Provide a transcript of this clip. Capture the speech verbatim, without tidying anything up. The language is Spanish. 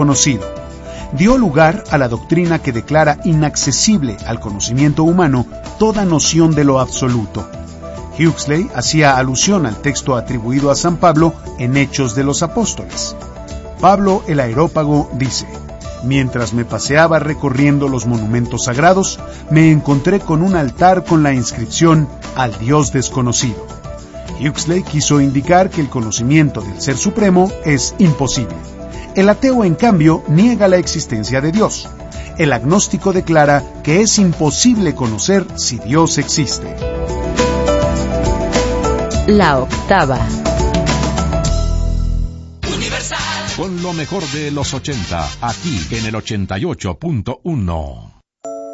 conocido. Dio lugar a la doctrina que declara inaccesible al conocimiento humano toda noción de lo absoluto. Huxley hacía alusión al texto atribuido a San Pablo en Hechos de los Apóstoles. Pablo el Areópago dice: «Mientras me paseaba recorriendo los monumentos sagrados, me encontré con un altar con la inscripción al Dios desconocido». Huxley quiso indicar que el conocimiento del Ser Supremo es imposible. El ateo, en cambio, niega la existencia de Dios. El agnóstico declara que es imposible conocer si Dios existe. La octava. Con lo mejor de los ochenta, aquí en el ochenta y ocho punto uno.